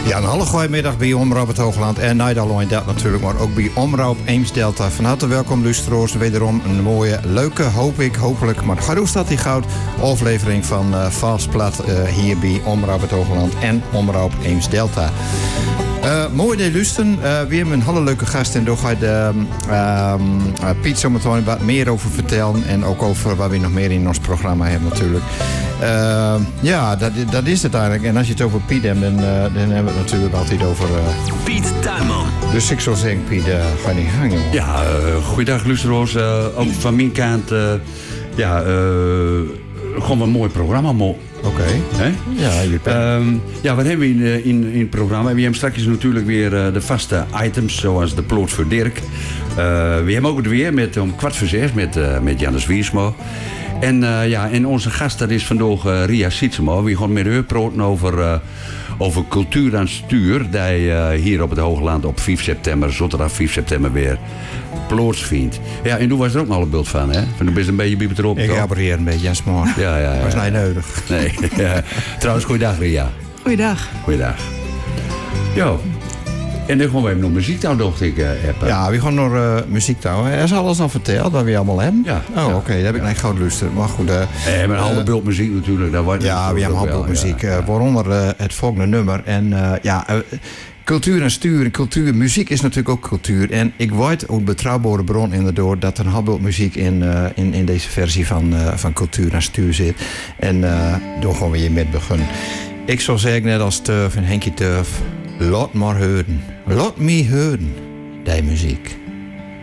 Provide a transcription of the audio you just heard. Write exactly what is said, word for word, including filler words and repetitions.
Ja, een hele goede middag bij Omroep het Hoogland. En niet alleen dat natuurlijk, maar ook bij Omroep Eems-Delta. Van harte welkom, luisteraars. Wederom een mooie, leuke, hoop ik, hopelijk, maar gaat dat die goud aflevering van uh, Vals Plat uh, hier bij Omroep het Hoogland en Omroep Eems-Delta. Uh, mooi dat luisteren. Uh, we hebben een hele leuke gast en daar ga je de, uh, uh, Piet zo meteen wat meer over vertellen. En ook over wat we nog meer in ons programma hebben natuurlijk. Uh, ja, dat, dat is het eigenlijk. En als je het over Piet hebt, dan, uh, dan hebben we het natuurlijk altijd over... Uh... Piet Tuinman. Dus ik zou zeggen, Piet, uh, ga niet hangen. Ja, uh, goeiedag luisteraars. Uh, ook van mijn kant, uh, ja, uh, gewoon een mooi programma. Mo- Oké. Okay. Ja, um, ja, wat hebben we in, in, in het programma? We hebben straks natuurlijk weer uh, de vaste items, zoals de ploot voor Dirk. Uh, we hebben ook het weer met, om kwart voor zes met, uh, met Jannes Wiersma. En, uh, ja, en onze gast, dat is vandaag uh, Ria Sietsema. We gaan met haar praten over, uh, over cultuur aan stuur. Die uh, hier op het Hoogland op vijf september, zaterdag vijf september weer plaatsvindt. Ja, en toen was er ook nog een beeld van, hè? Van, best een beetje bij betrokken. Ik aborreer een beetje, Jens Moor. Ja, ja, ja. Was niet nodig. Nee. Ja. Trouwens, goeiedag Ria. Goeiedag. Goeiedag. Jo. En dan gaan we even nog muziek touw, dacht ik. Uh, ja, we gaan nog uh, muziek touw. Er is alles al verteld, wat we allemaal hebben. Ja. Oh, ja. oké, okay, daar heb ik niet goed luisteren. Maar goed. Uh, nee, maar alle uh, bultmuziek natuurlijk. Daar wordt ja, we hebben alle bultmuziek. Ja, ja. uh, waaronder uh, het volgende nummer. En uh, ja... Uh, cultuur en stuur, cultuur, muziek is natuurlijk ook cultuur. En ik weet uit betrouwbare bron inderdaad dat er een heleboel muziek in, uh, in, in deze versie van, uh, van cultuur en stuur zit. En uh, daar gaan we hier met beginnen. Ik zou zeggen, net als Turf en Henkie Turf, laat maar horen. Laat me horen, die muziek.